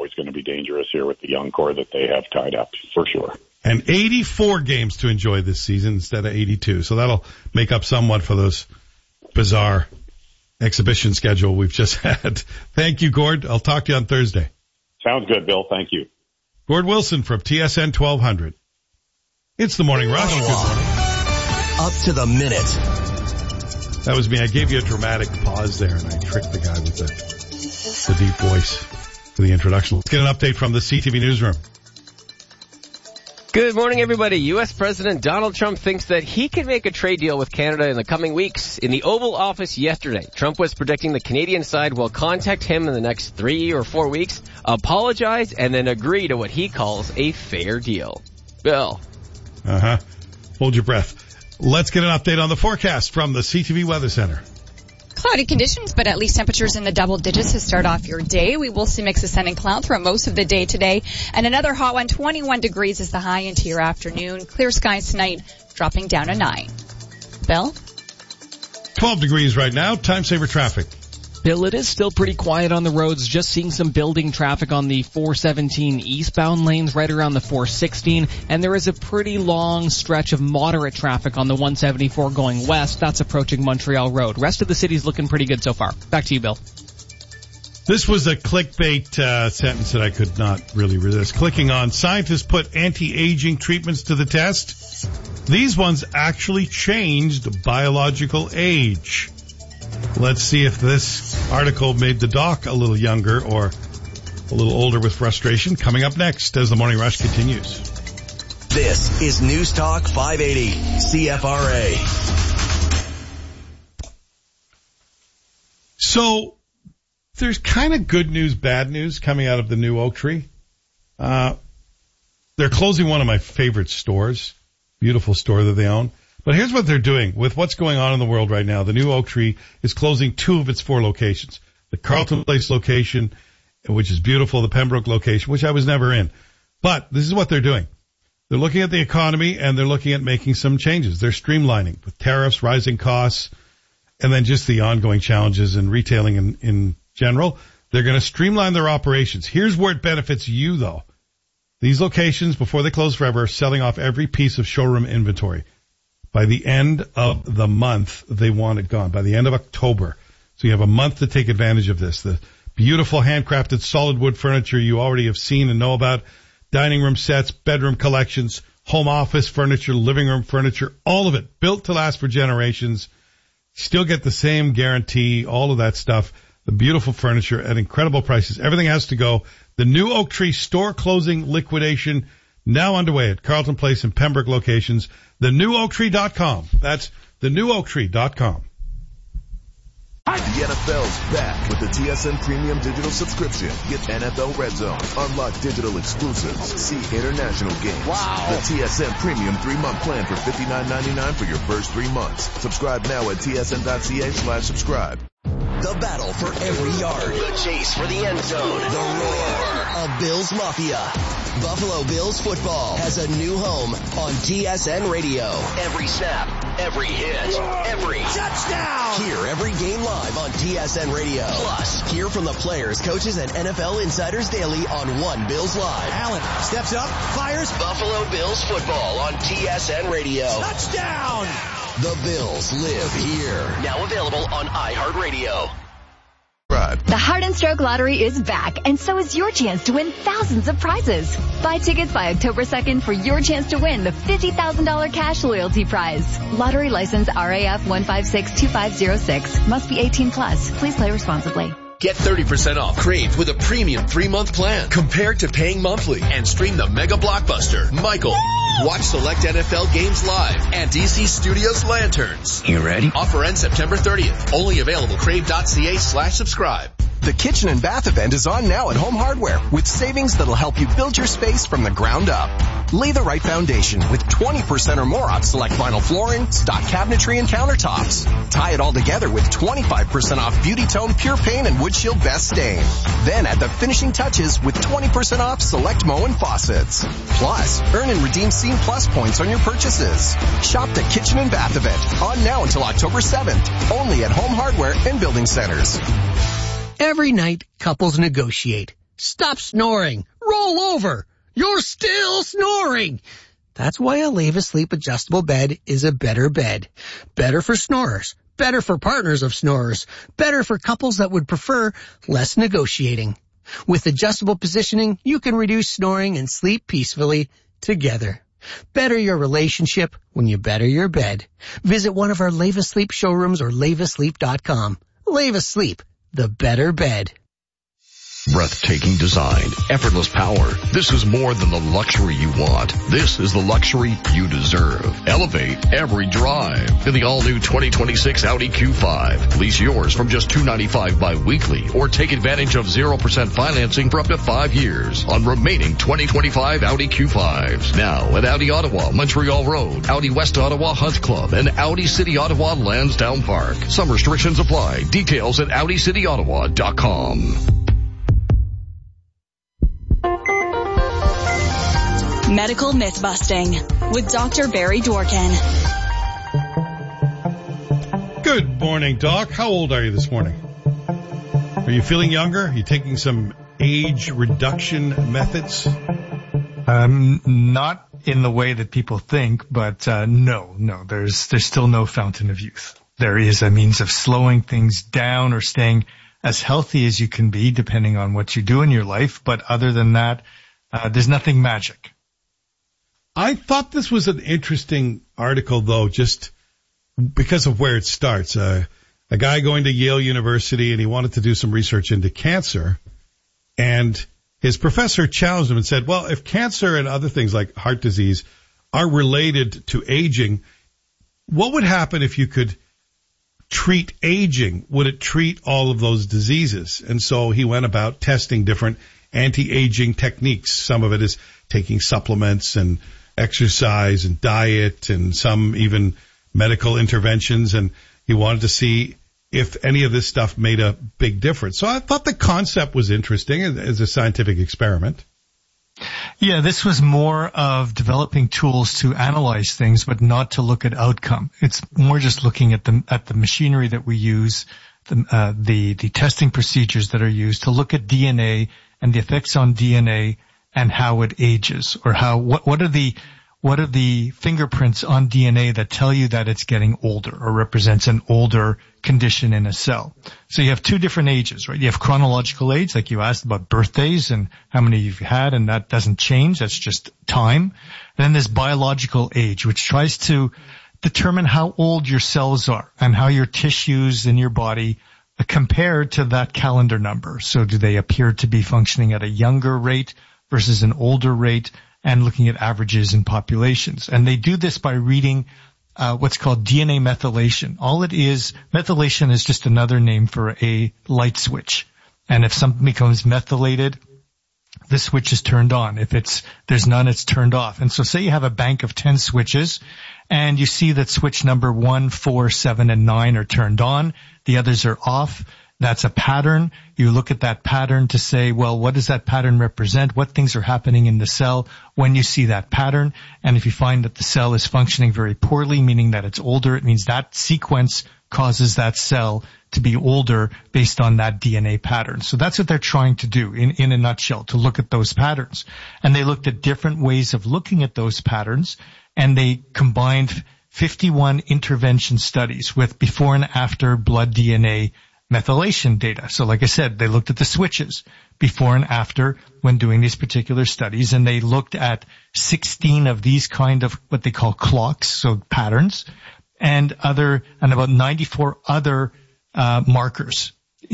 always going to be dangerous here with the young core that they have tied up, for sure. And 84 games to enjoy this season instead of 82. So that'll make up somewhat for those bizarre exhibition schedule we've just had. Thank you, Gord. I'll talk to you on Thursday. Sounds good, Bill. Thank you. Gord Wilson from TSN 1200. It's the Morning Rush. Good morning. Up to the minute. That was me. I gave you a dramatic pause there, and I tricked the guy with the deep voice for the introduction. Let's get an update from the CTV newsroom. Good morning, everybody. U.S. President Donald Trump thinks that he can make a trade deal with Canada in the coming weeks. In the Oval Office yesterday, Trump was predicting the Canadian side will contact him in the next 3 or 4 weeks, apologize, and then agree to what he calls a fair deal. Bill. Hold your breath. Let's get an update on the forecast from the CTV Weather Center. Cloudy conditions, but at least temperatures in the double digits to start off your day. We will see mix of sun and cloud throughout most of the day today. And another hot one, 21 degrees is the high into your afternoon. Clear skies tonight, dropping down to 9. Bill? 12 degrees right now. Time saver traffic. Bill, it is still pretty quiet on the roads, just seeing some building traffic on the 417 eastbound lanes right around the 416, and there is a pretty long stretch of moderate traffic on the 174 going west. That's approaching Montreal Road. Rest of the city's looking pretty good so far. Back to you, Bill. This was a clickbait sentence that I could not really resist. Clicking on, scientists put anti-aging treatments to the test. These ones actually changed biological age. Let's see if this article made the doc a little younger or a little older with frustration. Coming up next as the Morning Rush continues. This is News Talk 580 CFRA. So there's kind of good news, bad news coming out of the new Oak Tree. They're closing one of my favorite stores, beautiful store that they own. But here's what they're doing with what's going on in the world right now. The new Oak Tree is closing 2 of its 4 locations. The Carleton Place location, which is beautiful, the Pembroke location, which I was never in. But this is what they're doing. They're looking at the economy and they're looking at making some changes. They're streamlining with tariffs, rising costs, and then just the ongoing challenges in retailing in general. They're going to streamline their operations. Here's where it benefits you, though. These locations, before they close forever, are selling off every piece of showroom inventory. By the end of the month, they want it gone. By the end of October. So you have a month to take advantage of this. The beautiful handcrafted solid wood furniture you already have seen and know about. Dining room sets, bedroom collections, home office furniture, living room furniture, all of it built to last for generations. Still get the same guarantee, all of that stuff. The beautiful furniture at incredible prices. Everything has to go. The new Oak Tree store closing liquidation now underway at Carleton Place and Pembroke locations. TheNewOakTree.com. That's TheNewOakTree.com. The NFL's back with the TSN Premium Digital Subscription. Get NFL Red Zone, unlock digital exclusives, see international games. Wow! The TSN Premium 3-month plan for $59.99 for your first 3 months. Subscribe now at tsn.ca/subscribe. The battle for every yard. The chase for the end zone. The roar of Bills Mafia. Buffalo Bills football has a new home on TSN Radio. Every snap, every hit, every touchdown. Hear every game live on TSN Radio. Plus, hear from the players, coaches, and NFL insiders daily on One Bills Live. Allen steps up, fires. Buffalo Bills football on TSN Radio. Touchdown. The Bills live here. Now available on iHeartRadio. The Heart and Stroke Lottery is back, and so is your chance to win thousands of prizes. Buy tickets by October 2nd for your chance to win the $50,000 cash loyalty prize. Lottery license RAF 1562506. Must be 18 plus. Please play responsibly. Get 30% off Crave with a premium 3-month plan compared to paying monthly, and stream the mega blockbuster, Michael. Watch select NFL games live and DC Studios Lanterns. You ready? Offer ends September 30th. Only available crave.ca/subscribe. The Kitchen and Bath event is on now at Home Hardware with savings that'll help you build your space from the ground up. Lay the right foundation with 20% or more off select vinyl flooring, stock cabinetry, and countertops. Tie it all together with 25% off Beauty Tone Pure Paint and Wood Shield Best Stain. Then add the finishing touches with 20% off select Moen faucets. Plus, earn and redeem Scene Plus points on your purchases. Shop the Kitchen and Bath event on now until October 7th. Only at Home Hardware and Building Centers. Every night, couples negotiate. Stop snoring. Roll over. You're still snoring. That's why a Leva Sleep adjustable bed is a better bed. Better for snorers. Better for partners of snorers. Better for couples that would prefer less negotiating. With adjustable positioning, you can reduce snoring and sleep peacefully together. Better your relationship when you better your bed. Visit one of our Leva Sleep showrooms or levasleep.com. Leva Sleep, the better bed. Breathtaking design, effortless power. This is more than the luxury you want. This is the luxury you deserve. Elevate every drive in the all-new 2026 Audi Q5. Lease yours from just $295 bi-weekly or take advantage of 0% financing for up to 5 years on remaining 2025 Audi Q5s. Now at Audi Ottawa, Montreal Road, Audi West Ottawa Hunt Club, and Audi City Ottawa Lansdowne Park. Some restrictions apply. Details at AudiCityOttawa.com. Medical Myth-Busting with Dr. Barry Dworkin. Good morning, Doc. How old are you this morning? Are you feeling younger? Are you taking some age reduction methods? Not in the way that people think, but no, there's still no fountain of youth. There is a means of slowing things down or staying as healthy as you can be, depending on what you do in your life. But other than that, there's nothing magic. I thought this was an interesting article, though, just because of where it starts. A guy going to Yale University, and he wanted to do some research into cancer, and his professor challenged him and said, well, if cancer and other things like heart disease are related to aging, what would happen if you could treat aging? Would it treat all of those diseases? And so he went about testing different anti-aging techniques. Some of it is taking supplements and exercise and diet and some even medical interventions, and he wanted to see if any of this stuff made a big difference. So I thought the concept was interesting as a scientific experiment. Yeah, this was more of developing tools to analyze things, but not to look at outcome. It's more just looking at the machinery that we use, the testing procedures that are used to look at DNA and the effects on DNA and how it ages, or what are the fingerprints on DNA that tell you that it's getting older or represents an older condition in a cell. So you have two different ages, right? You have chronological age, like you asked about birthdays and how many you've had, and that doesn't change. That's just time. And then there's biological age, which tries to determine how old your cells are and how your tissues in your body compare to that calendar number. So do they appear to be functioning at a younger rate versus an older rate, and looking at averages in populations. And they do this by reading what's called DNA methylation. All it is, methylation is just another name for a light switch. And if something becomes methylated, the switch is turned on. If there's none, it's turned off. And so say you have a bank of 10 switches, and you see that switch number 1, 4, 7, and 9 are turned on. The others are off. That's a pattern. You look at that pattern to say, well, what does that pattern represent? What things are happening in the cell when you see that pattern? And if you find that the cell is functioning very poorly, meaning that it's older, it means that sequence causes that cell to be older based on that DNA pattern. So that's what they're trying to do in a nutshell, to look at those patterns. And they looked at different ways of looking at those patterns, and they combined 51 intervention studies with before and after blood DNA methylation data. So like I said, they looked at the switches before and after when doing these particular studies, and they looked at 16 of these kind of what they call clocks, so patterns, and about 94 other markers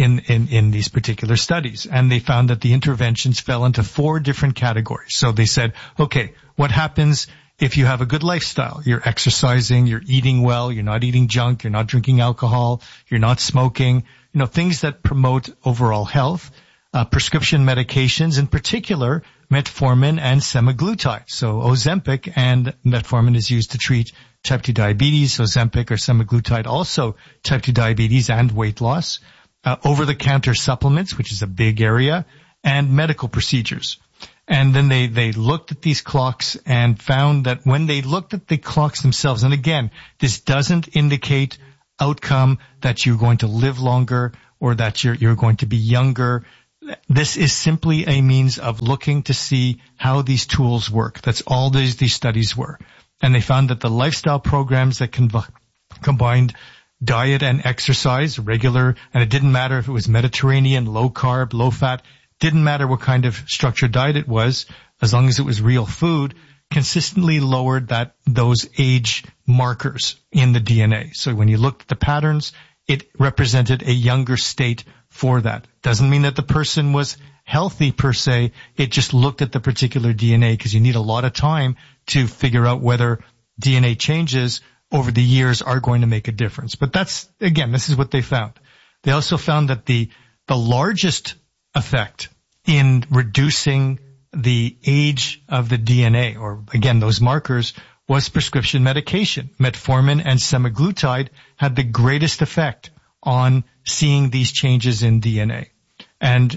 in these particular studies. And they found that the interventions fell into 4 different categories. So they said, okay, what happens if you have a good lifestyle? You're exercising, you're eating well, you're not eating junk, you're not drinking alcohol, you're not smoking, things that promote overall health, prescription medications, in particular, metformin and semaglutide. So Ozempic and metformin is used to treat type 2 diabetes, Ozempic or semaglutide also type 2 diabetes and weight loss, over-the-counter supplements, which is a big area, and medical procedures. And then they looked at these clocks and found that when they looked at the clocks themselves, and again, this doesn't indicate outcome that you're going to live longer or that you're going to be younger. this is simply a means of looking to see how these tools work. That's all these studies were. And they found that the lifestyle programs that combined diet and exercise, regular, and it didn't matter if it was Mediterranean, low carb, low fat, didn't matter what kind of structured diet it was, as long as it was real food, consistently lowered those age markers in the DNA. So when you looked at the patterns, it represented a younger state for that. Doesn't mean that the person was healthy per se. It just looked at the particular DNA, because you need a lot of time to figure out whether DNA changes over the years are going to make a difference. But this is what they found. They also found that the largest effect in reducing the age of the DNA, or again, those markers, was prescription medication. Metformin and semaglutide had the greatest effect on seeing these changes in DNA. And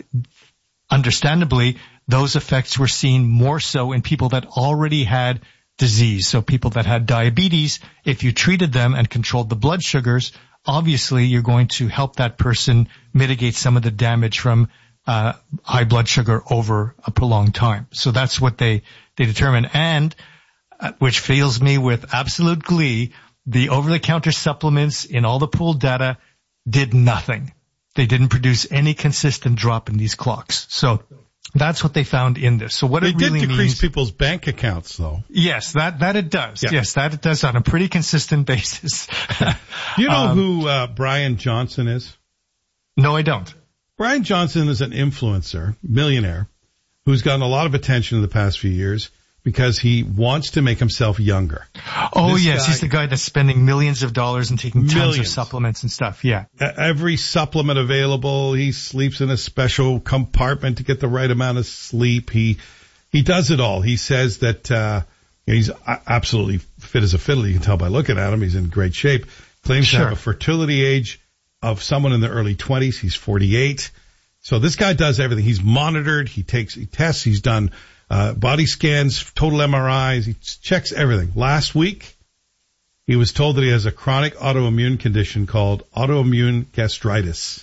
understandably, those effects were seen more so in people that already had disease. So people that had diabetes, if you treated them and controlled the blood sugars, obviously you're going to help that person mitigate some of the damage from high blood sugar over a prolonged time. So that's what they determined. And which fills me with absolute glee, the over-the-counter supplements in all the pooled data did nothing. They didn't produce any consistent drop in these clocks. So that's what they found in this. So what it really means... They did decrease people's bank accounts, though. Yes, that it does. Yeah. Yes, that it does on a pretty consistent basis. You know who Brian Johnson is? No, I don't. Brian Johnson is an influencer, millionaire, who's gotten a lot of attention in the past few years because he wants to make himself younger. Oh, yes, he's the guy that's spending millions of dollars and taking tons of supplements and stuff, yeah. Every supplement available, he sleeps in a special compartment to get the right amount of sleep. He does it all. He says that he's absolutely fit as a fiddle. You can tell by looking at him. He's in great shape. Claims to have a fertility age of someone in the early 20s. He's 48. So this guy does everything. He's monitored. He tests. He's done body scans, total MRIs. He checks everything. Last week, he was told that he has a chronic autoimmune condition called autoimmune gastritis,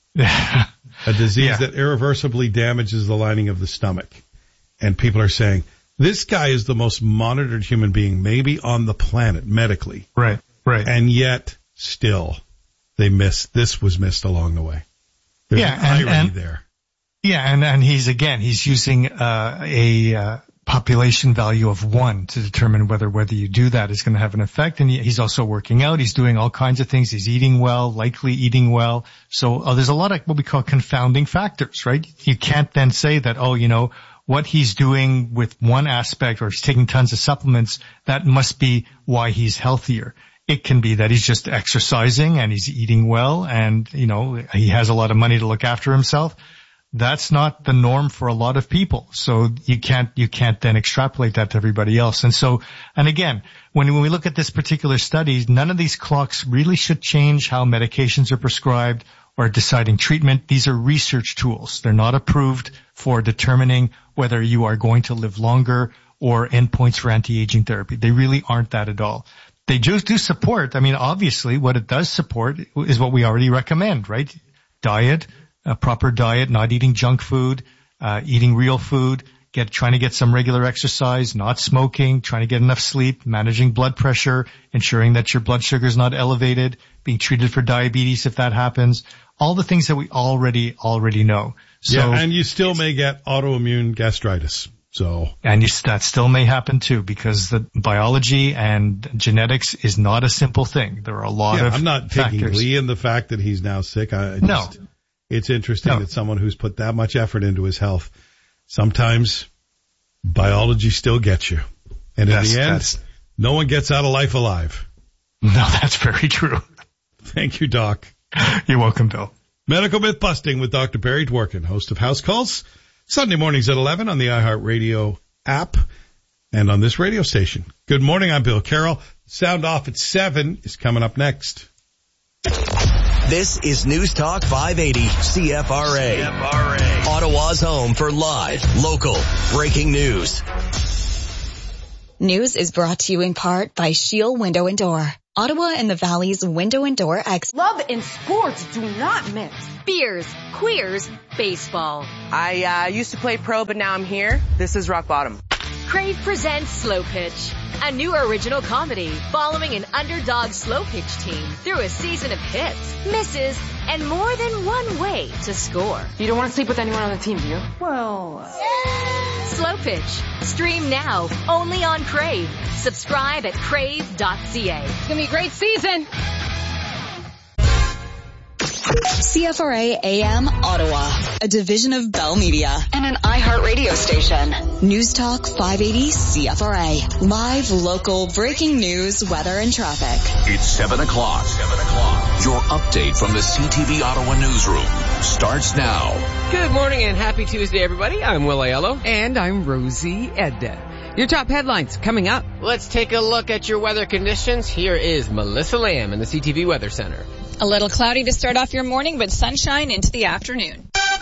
a disease that irreversibly damages the lining of the stomach. And people are saying, this guy is the most monitored human being maybe on the planet medically. Right. And yet, still, this was missed along the way. There's an irony there. Yeah, and he's using a population value of 1 to determine whether you do that is going to have an effect. And he's also working out. He's doing all kinds of things. He's eating well, likely eating well. So there's a lot of what we call confounding factors, right? You can't then say that, what he's doing with one aspect, or he's taking tons of supplements, that must be why he's healthier. It can be that he's just exercising and he's eating well and, he has a lot of money to look after himself. That's not the norm for a lot of people. So you can't then extrapolate that to everybody else. And again, when we look at this particular study, none of these clocks really should change how medications are prescribed or deciding treatment. These are research tools. They're not approved for determining whether you are going to live longer or endpoints for anti-aging therapy. They really aren't that at all. They just do support. Obviously what it does support is what we already recommend, right? Diet, a proper diet, not eating junk food, eating real food, trying to get some regular exercise, not smoking, trying to get enough sleep, managing blood pressure, ensuring that your blood sugar is not elevated, being treated for diabetes if that happens. All the things that we already know. So, and you still may get autoimmune gastritis. And that still may happen too, because the biology and genetics is not a simple thing. There are a lot of I'm not taking glee in the fact that he's now sick. It's interesting that someone who's put that much effort into his health, sometimes biology still gets you. And in the end, no one gets out of life alive. No, that's very true. Thank you, Doc. You're welcome, Bill. Medical Myth Busting with Dr. Barry Dworkin, host of House Calls, Sunday mornings at 11 on the iHeartRadio app and on this radio station. Good morning, I'm Bill Carroll. Sound Off at 7 is coming up next. This is News Talk 580 CFRA. Ottawa's home for live, local, breaking news. News is brought to you in part by Shield Window and Door. Ottawa and the Valley's window and door Love and sports do not mix. Beers, queers, baseball. I used to play pro, but now I'm here. This is rock bottom. Crave presents Slow Pitch, a new original comedy following an underdog slow pitch team through a season of hits, misses, and more than one way to score. You don't want to sleep with anyone on the team, do you? Well, Slow Pitch. Stream now, only on Crave. Subscribe at crave.ca. It's going to be a great season. CFRA AM Ottawa, a division of Bell Media and an iHeartRadio station. News Talk 580 CFRA. Live, local, breaking news, weather, and traffic. It's 7 o'clock. Your update from the CTV Ottawa newsroom starts now. Good morning and happy Tuesday, everybody. I'm Will Aiello. And I'm Rosie Edda. Your top headlines coming up. Let's take a look at your weather conditions. Here is Melissa Lamb in the CTV Weather Center. A little cloudy to start off your morning, but sunshine into the afternoon.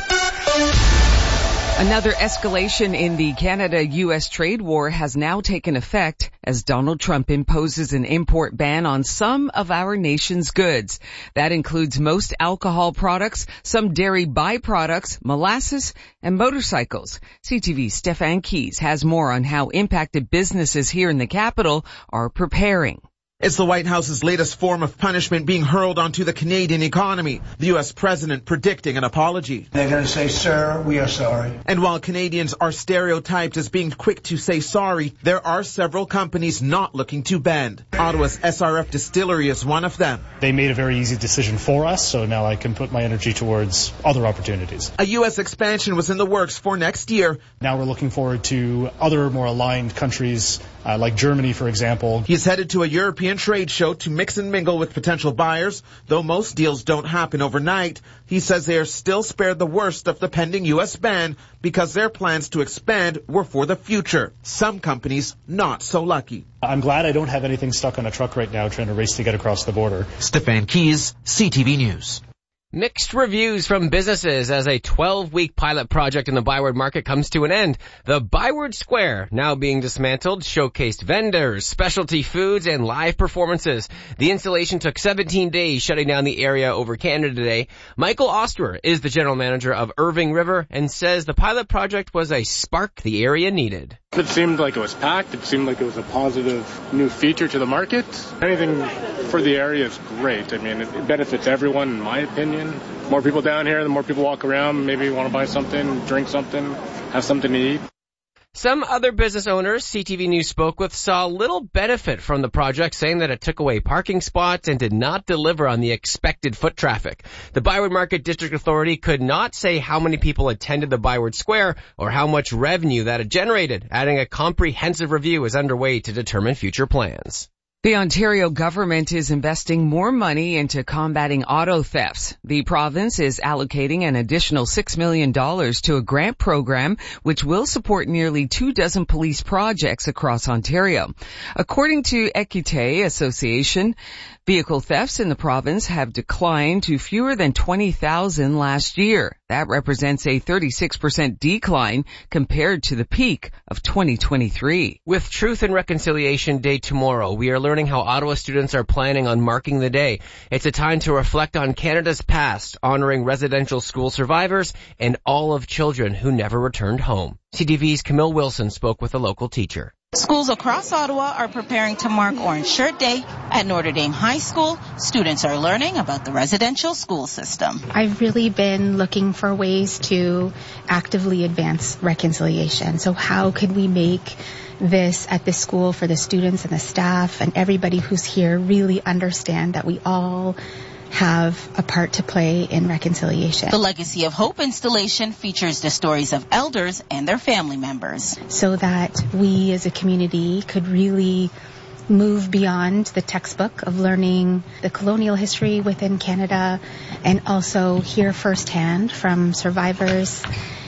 Another escalation in the Canada-U.S. trade war has now taken effect as Donald Trump imposes an import ban on some of our nation's goods. That includes most alcohol products, some dairy byproducts, molasses, and motorcycles. CTV's Stefan Keys has more on how impacted businesses here in the capital are preparing. It's the White House's latest form of punishment being hurled onto the Canadian economy. The U.S. president predicting an apology. They're going to say, sir, we are sorry. And while Canadians are stereotyped as being quick to say sorry, there are several companies not looking to bend. Ottawa's SRF Distillery is one of them. They made a very easy decision for us, so now I can put my energy towards other opportunities. A U.S. expansion was in the works for next year. Now we're looking forward to other more aligned countries, like Germany, for example. He's headed to a European trade show to mix and mingle with potential buyers. Though most deals don't happen overnight, he says they are still spared the worst of the pending U.S. ban because their plans to expand were for the future. Some companies not so lucky. I'm glad I don't have anything stuck on a truck right now trying to race to get across the border. Stefan Keys, CTV News. Mixed reviews from businesses as a 12-week pilot project in the Byward Market comes to an end. The Byward Square, now being dismantled, showcased vendors, specialty foods, and live performances. The installation took 17 days, shutting down the area over Canada Day. Michael Oster is the general manager of Irving River and says the pilot project was a spark the area needed. It seemed like it was packed. It seemed like it was a positive new feature to the market. Anything for the area is great. I mean, it benefits everyone, in my opinion. More people down here, the more people walk around, maybe want to buy something, drink something, have something to eat. Some other business owners CTV News spoke with saw little benefit from the project, saying that it took away parking spots and did not deliver on the expected foot traffic. The Byward Market District Authority could not say how many people attended the Byward Square or how much revenue that it generated, adding a comprehensive review is underway to determine future plans. The Ontario government is investing more money into combating auto thefts. The province is allocating an additional $6 million to a grant program which will support nearly 24 police projects across Ontario. According to Equité Association, vehicle thefts in the province have declined to fewer than 20,000 last year. That represents a 36% decline compared to the peak of 2023. With Truth and Reconciliation Day tomorrow, we are learning how Ottawa students are planning on marking the day. It's a time to reflect on Canada's past, honoring residential school survivors and all of children who never returned home. CTV's Camille Wilson spoke with a local teacher. Schools across Ottawa are preparing to mark Orange Shirt Day. At Notre Dame High School, students are learning about the residential school system. I've really been looking for ways to actively advance reconciliation. So how could we make this at this school for the students and the staff and everybody who's here really understand that we all have a part to play in reconciliation. The Legacy of Hope installation features the stories of elders and their family members. So that we as a community could really move beyond the textbook of learning the colonial history within Canada and also hear firsthand from survivors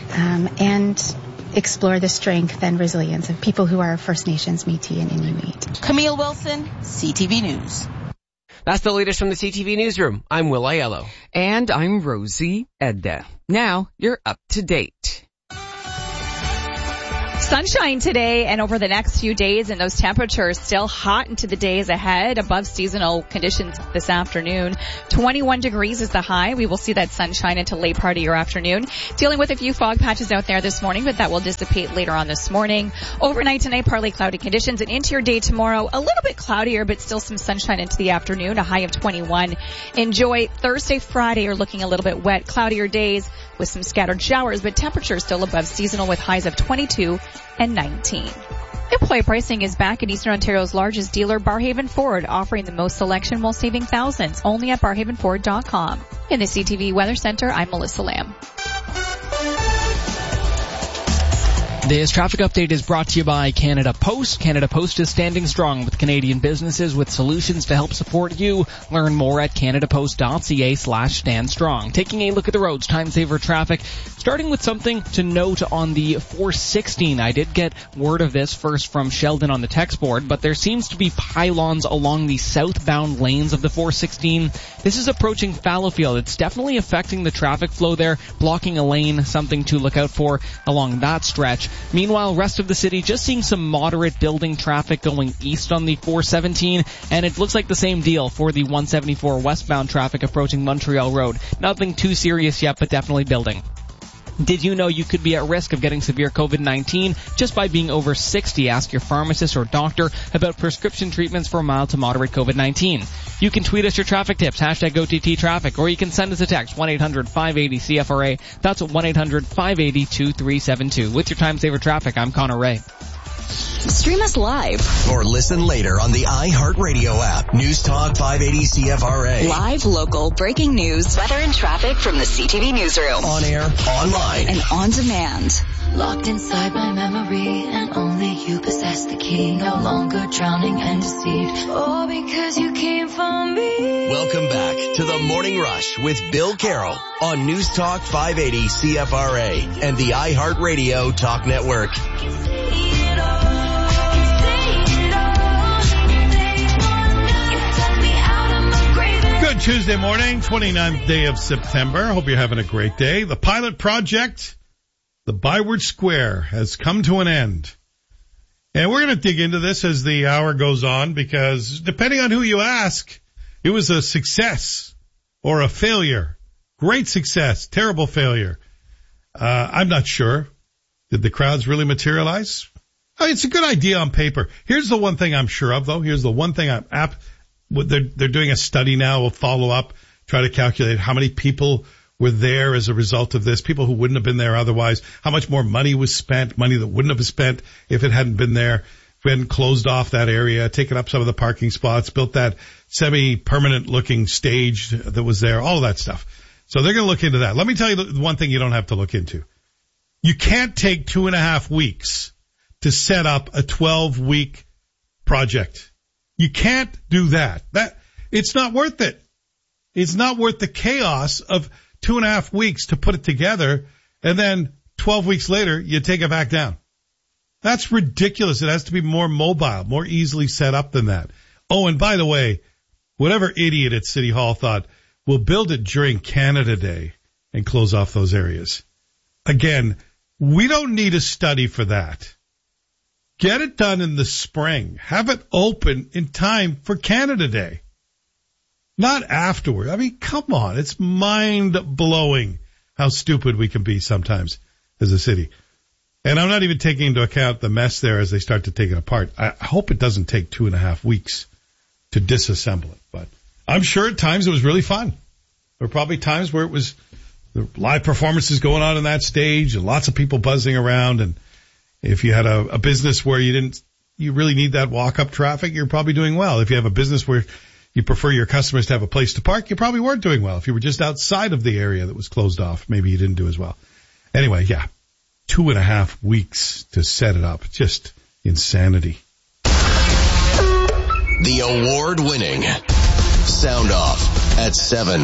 and explore the strength and resilience of people who are First Nations, Métis, and Inuit. Camille Wilson, CTV News. That's the latest from the CTV Newsroom. I'm Will Aiello. And I'm Rosie Edda. Now you're up to date. Sunshine today and over the next few days, and those temperatures still hot into the days ahead, above seasonal conditions this afternoon. 21 degrees is the high. We will see that sunshine until late part of your afternoon. Dealing with a few fog patches out there this morning, but that will dissipate later on this morning. Overnight tonight, partly cloudy conditions, and into your day tomorrow, a little bit cloudier, but still some sunshine into the afternoon, a high of 21. Enjoy Thursday, Friday are looking a little bit wet, cloudier days with some scattered showers, but temperatures still above seasonal with highs of 22 and 19. Employee pricing is back at Eastern Ontario's largest dealer, Barhaven Ford, offering the most selection while saving thousands, only at barhavenford.com. In the CTV Weather Center, I'm Melissa Lamb. This traffic update is brought to you by Canada Post. Canada Post is standing strong with Canadian businesses with solutions to help support you. Learn more at canadapost.ca/standstrong. Taking a look at the roads, time saver traffic. Starting with something to note on the 416. I did get word of this first from Sheldon on the text board, but there seems to be pylons along the southbound lanes of the 416. This is approaching Fallowfield. It's definitely affecting the traffic flow there, blocking a lane, something to look out for along that stretch. Meanwhile, rest of the city just seeing some moderate building traffic going east on the 417, and it looks like the same deal for the 174 westbound traffic approaching Montreal Road. Nothing too serious yet, but definitely building. Did you know you could be at risk of getting severe COVID-19 just by being over 60? Ask your pharmacist or doctor about prescription treatments for mild to moderate COVID-19. You can tweet us your traffic tips, #OTT-traffic, or you can send us a text, 1-800-580-CFRA. That's 1-800-580-2372. With your time saver traffic, I'm Connor Ray. Stream us live or listen later on the iHeartRadio app. News Talk 580 CFRA. Live, local, breaking news, weather and traffic from the CTV newsroom. On air, online, and on demand. Locked inside my memory, and only you possess the key. No longer drowning and deceived. All because you came for me. Welcome back to the Morning Rush with Bill Carroll on News Talk 580 CFRA and the iHeartRadio Talk Network. Good Tuesday morning, 29th day of September. Hope you're having a great day. The pilot project, the Byward Square, has come to an end. And we're going to dig into this as the hour goes on because depending on who you ask, it was a success or a failure. Great success, terrible failure. I'm not sure. Did the crowds really materialize? It's a good idea on paper. Here's the one thing I'm sure of, though. Here's the one thing they're doing a study now. We'll follow up, try to calculate how many people were there as a result of this, people who wouldn't have been there otherwise, how much more money was spent, money that wouldn't have been spent if it hadn't been there, if we hadn't closed off that area, taken up some of the parking spots, built that semi-permanent looking stage that was there, all of that stuff. So they're going to look into that. Let me tell you the one thing you don't have to look into. You can't take 2.5 weeks to set up a 12-week project. You can't do that. It's not worth it. It's not worth the chaos of 2.5 weeks to put it together, and then 12 weeks later, you take it back down. That's ridiculous. It has to be more mobile, more easily set up than that. Oh, and by the way, whatever idiot at City Hall thought, we'll build it during Canada Day and close off those areas. Again, we don't need a study for that. Get it done in the spring. Have it open in time for Canada Day. Not afterward. I mean, come on. It's mind-blowing how stupid we can be sometimes as a city. And I'm not even taking into account the mess there as they start to take it apart. I hope it doesn't take 2.5 weeks to disassemble it. But I'm sure at times it was really fun. There were probably times where it was the live performances going on that stage and lots of people buzzing around. And if you had a business where you really need that walk-up traffic, you're probably doing well. If you have a business where you prefer your customers to have a place to park, you probably weren't doing well. If you were just outside of the area that was closed off, maybe you didn't do as well. Anyway, yeah, 2.5 weeks to set it up. Just insanity. The award-winning Sound Off at 7.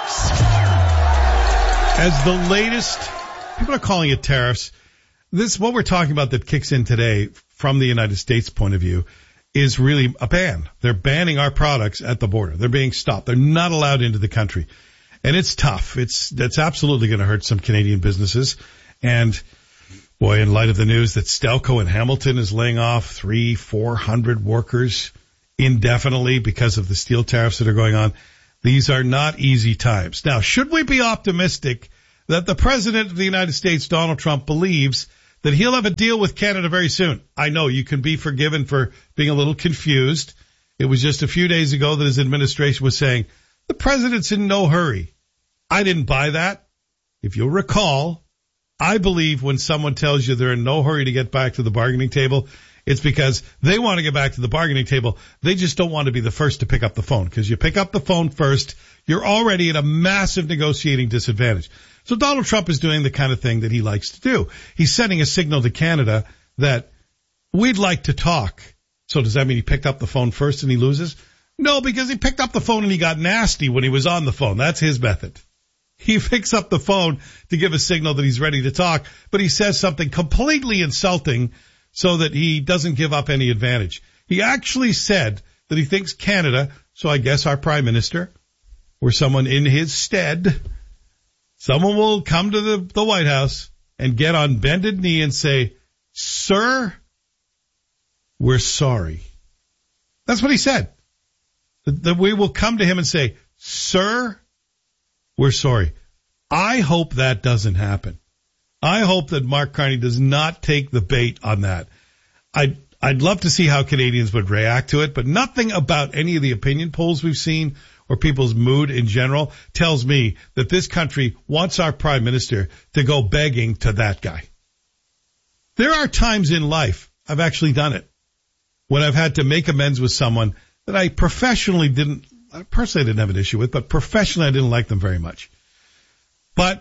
As the latest, people are calling it tariffs. This, what we're talking about that kicks in today from the United States point of view, is really a ban. They're banning our products at the border. They're being stopped. They're not allowed into the country. And it's tough. That's absolutely going to hurt some Canadian businesses. And Boy, in light of the news that Stelco in Hamilton is laying off 300-400 workers indefinitely because of the steel tariffs that are going on, these are not easy times. Now, should we be optimistic that the President of the United States, Donald Trump, believes that he'll have a deal with Canada very soon? I know you can be forgiven for being a little confused. It was just a few days ago that his administration was saying, the President's in no hurry. I didn't buy that. If you'll recall, I believe when someone tells you they're in no hurry to get back to the bargaining table, it's because they want to get back to the bargaining table. They just don't want to be the first to pick up the phone, because you pick up the phone first, you're already at a massive negotiating disadvantage. So Donald Trump is doing the kind of thing that he likes to do. He's sending a signal to Canada that we'd like to talk. So does that mean he picked up the phone first and he loses? No, because he picked up the phone and he got nasty when he was on the phone. That's his method. He picks up the phone to give a signal that he's ready to talk, but he says something completely insulting so that he doesn't give up any advantage. He actually said that he thinks Canada, so I guess our Prime Minister, or someone in his stead, someone will come to the White House and get on bended knee and say, "Sir, we're sorry." That's what he said. That we will come to him and say, "Sir, we're sorry." I hope that doesn't happen. I hope that Mark Carney does not take the bait on that. I'd love to see how Canadians would react to it, but nothing about any of the opinion polls we've seen or people's mood in general tells me that this country wants our Prime Minister to go begging to that guy. There are times in life, I've actually done it, when I've had to make amends with someone that I personally didn't have an issue with, but professionally I didn't like them very much. But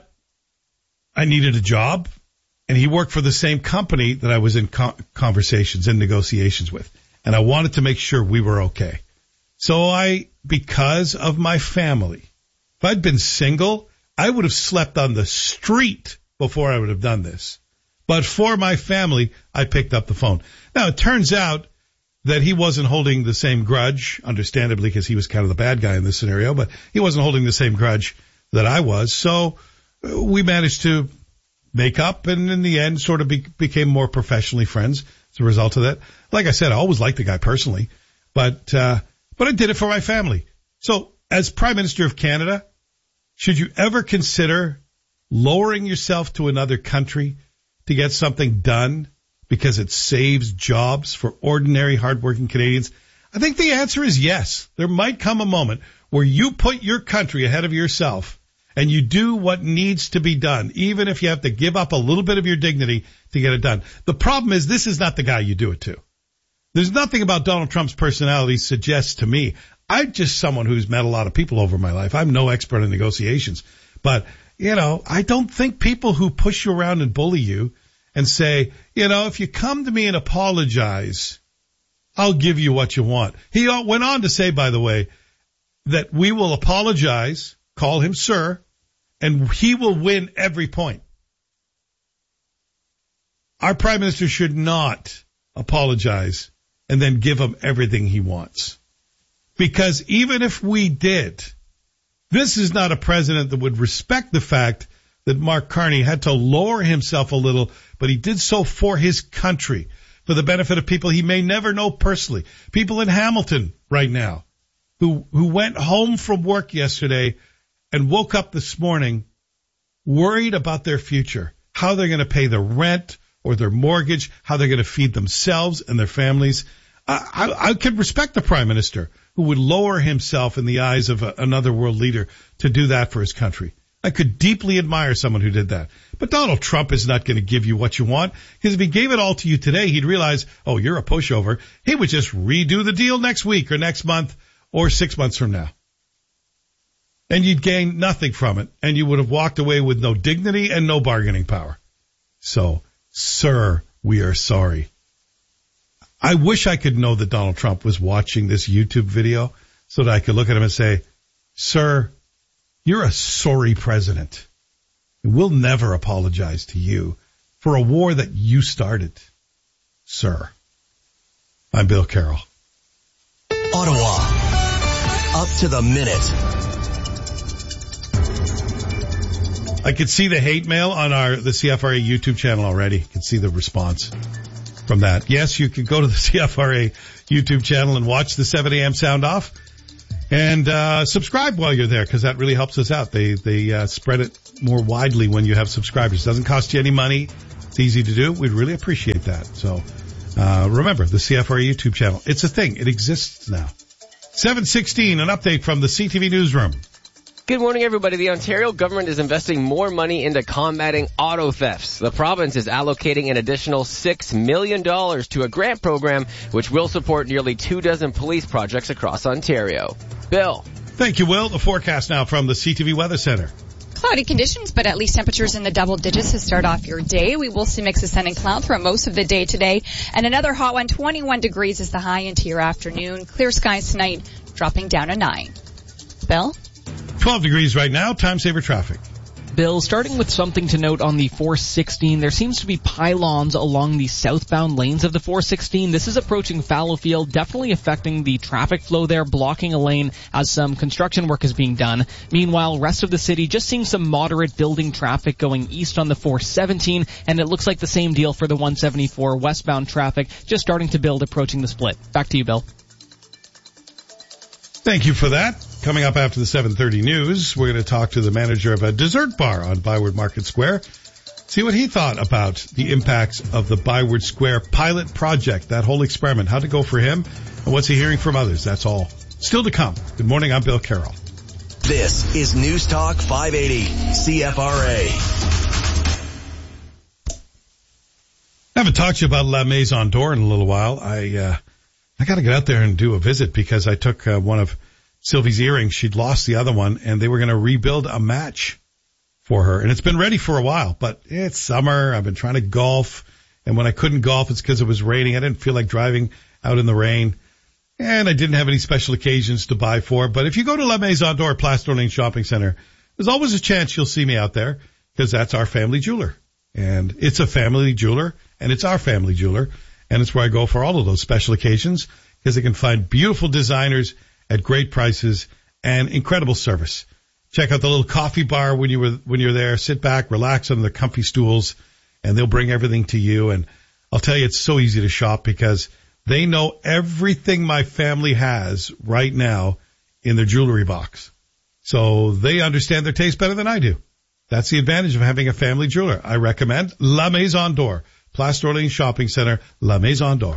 I needed a job, and he worked for the same company that I was in conversations and negotiations with, and I wanted to make sure we were okay. So because of my family, if I'd been single, I would have slept on the street before I would have done this. But for my family, I picked up the phone. Now, it turns out that he wasn't holding the same grudge, understandably, because he was kind of the bad guy in this scenario, but he wasn't holding the same grudge that I was. So we managed to make up, and in the end sort of became more professionally friends as a result of that. Like I said, I always liked the guy personally, but I did it for my family. So as Prime Minister of Canada, should you ever consider lowering yourself to another country to get something done because it saves jobs for ordinary, hardworking Canadians? I think the answer is yes. There might come a moment where you put your country ahead of yourself and you do what needs to be done, even if you have to give up a little bit of your dignity to get it done. The problem is this is not the guy you do it to. There's nothing about Donald Trump's personality suggests to me. I'm just someone who's met a lot of people over my life. I'm no expert in negotiations. But, I don't think people who push you around and bully you and say, if you come to me and apologize, I'll give you what you want. He went on to say, by the way, that we will apologize, call him sir, and he will win every point. Our Prime Minister should not apologize and then give him everything he wants. Because even if we did, this is not a president that would respect the fact that Mark Carney had to lower himself a little, but he did so for his country, for the benefit of people he may never know personally. People in Hamilton right now who went home from work yesterday and woke up this morning worried about their future, how they're going to pay their rent or their mortgage, how they're going to feed themselves and their families. I could respect the Prime Minister who would lower himself in the eyes of another world leader to do that for his country. I could deeply admire someone who did that. But Donald Trump is not going to give you what you want, because if he gave it all to you today, he'd realize, oh, you're a pushover. He would just redo the deal next week or next month or 6 months from now. And you'd gain nothing from it, and you would have walked away with no dignity and no bargaining power. So, sir, we are sorry. I wish I could know that Donald Trump was watching this YouTube video so that I could look at him and say, sir, you're a sorry president. We'll never apologize to you for a war that you started, sir. I'm Bill Carroll. Ottawa, up to the minute. I could see the hate mail on the CFRA YouTube channel already. I could see the response from that. Yes, you can go to the CFRA YouTube channel and watch the 7 a.m. sound off. And subscribe while you're there, because that really helps us out. They spread it more widely when you have subscribers. It doesn't cost you any money. It's easy to do. We'd really appreciate that. So remember, the CFRA YouTube channel. It's a thing. It exists now. 7:16, an update from the CTV Newsroom. Good morning, everybody. The Ontario government is investing more money into combating auto thefts. The province is allocating an additional $6 million to a grant program which will support nearly 24 police projects across Ontario. Bill. Thank you, Will. The forecast now from the CTV Weather Center. Cloudy conditions, but at least temperatures in the double digits to start off your day. We will see mixed sun and cloud throughout most of the day today. And another hot one, 21 degrees is the high into your afternoon. Clear skies tonight, dropping down to 9. Bill? 12 degrees right now. Time saver traffic. Bill, starting with something to note on the 416, there seems to be pylons along the southbound lanes of the 416. This is approaching Fallowfield, definitely affecting the traffic flow there, blocking a lane as some construction work is being done. Meanwhile, rest of the city just seeing some moderate building traffic going east on the 417, and it looks like the same deal for the 174 westbound traffic, just starting to build approaching the split. Back to you, Bill. Thank you for that. Coming up after the 7:30 news, we're going to talk to the manager of a dessert bar on Byward Market Square. See what he thought about the impacts of the Byward Square pilot project, that whole experiment. How'd it go for him? And what's he hearing from others? That's all still to come. Good morning. I'm Bill Carroll. This is News Talk 580 CFRA. I haven't talked to you about La Maison d'Or in a little while. I got to get out there and do a visit because I took one of Sylvie's earrings. She'd lost the other one, and they were going to rebuild a match for her. And it's been ready for a while, but it's summer. I've been trying to golf, and when I couldn't golf, it's because it was raining. I didn't feel like driving out in the rain, and I didn't have any special occasions to buy for. But if you go to La Maison d'Or, Place d'Orléans Shopping Center, there's always a chance you'll see me out there because that's our family jeweler. And it's a family jeweler, and it's our family jeweler, and it's where I go for all of those special occasions because they can find beautiful designers at great prices and incredible service. Check out the little coffee bar when you're there. Sit back, relax on the comfy stools, and they'll bring everything to you. And I'll tell you, it's so easy to shop because they know everything my family has right now in their jewelry box. So they understand their taste better than I do. That's the advantage of having a family jeweler. I recommend La Maison d'Or, Place d'Orléans Shopping Center, La Maison d'Or.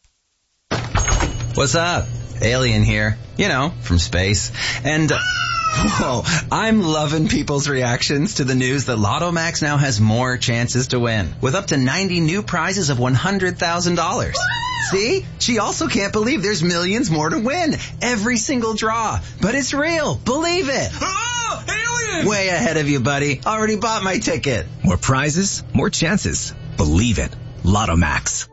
What's up? Alien here, from space. And, whoa, I'm loving people's reactions to the news that Lotto Max now has more chances to win, with up to 90 new prizes of $100,000. See? She also can't believe there's millions more to win. Every single draw. But it's real. Believe it. Oh, alien! Way ahead of you, buddy. Already bought my ticket. More prizes, more chances. Believe it. Lotto Max.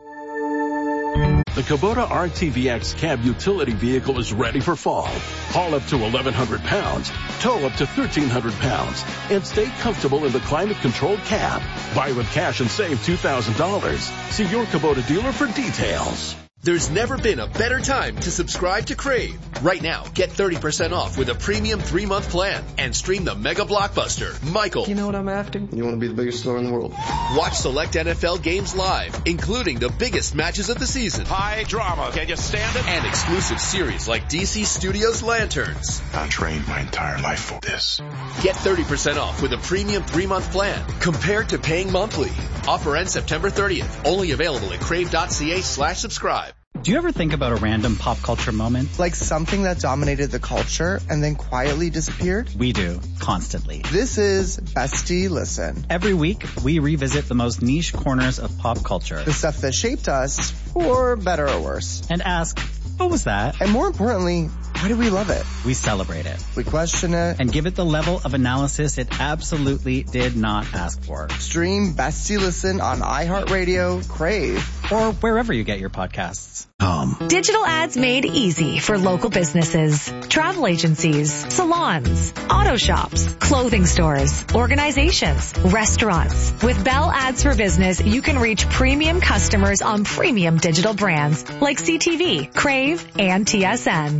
The Kubota RTVX cab utility vehicle is ready for fall. Haul up to 1,100 pounds, tow up to 1,300 pounds, and stay comfortable in the climate-controlled cab. Buy with cash and save $2,000. See your Kubota dealer for details. There's never been a better time to subscribe to Crave. Right now, get 30% off with a premium 3-month plan and stream the mega blockbuster, Michael. You know what I'm after? You want to be the biggest star in the world. Watch select NFL games live, including the biggest matches of the season. High drama. Can you stand it? And exclusive series like DC Studios Lanterns. I trained my entire life for this. Get 30% off with a premium 3-month plan compared to paying monthly. Offer ends September 30th. Only available at crave.ca/subscribe. Do you ever think about a random pop culture moment? Like something that dominated the culture and then quietly disappeared? We do, constantly. This is Bestie Listen. Every week, we revisit the most niche corners of pop culture. The stuff that shaped us, for better or worse. And ask, what was that? And more importantly, why do we love it? We celebrate it. We question it. And give it the level of analysis it absolutely did not ask for. Stream Bestie Listen on iHeartRadio, Crave, or wherever you get your podcasts. Digital ads made easy for local businesses, travel agencies, salons, auto shops, clothing stores, organizations, restaurants. With Bell Ads for Business, you can reach premium customers on premium digital brands like CTV, Crave, and TSN. Fast